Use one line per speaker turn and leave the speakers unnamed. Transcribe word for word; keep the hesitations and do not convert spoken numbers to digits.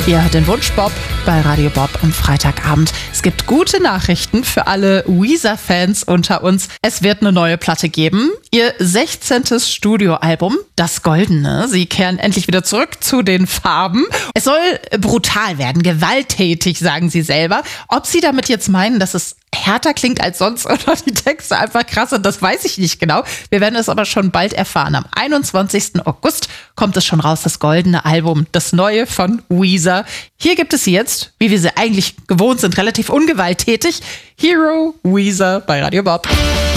Ihr hört den Wunsch Bob bei Radio Bob am Freitagabend. Es gibt gute Nachrichten für alle Weezer-Fans unter uns. Es wird eine neue Platte geben. Ihr sechzehntes Studioalbum, das Goldene. Sie kehren endlich wieder zurück zu den Farben. Es soll brutal werden, gewalttätig, sagen sie selber. Ob sie damit jetzt meinen, dass es härter klingt als sonst oder die Texte einfach krass sind, das weiß ich nicht genau. Wir werden es aber schon bald erfahren. Am einundzwanzigsten August kommt es schon raus, das Goldene Album, das neue von Weezer. Hier gibt es sie jetzt, wie wir sie eigentlich gewohnt sind, relativ ungewalttätig. Hero Weezer bei Radio Bob.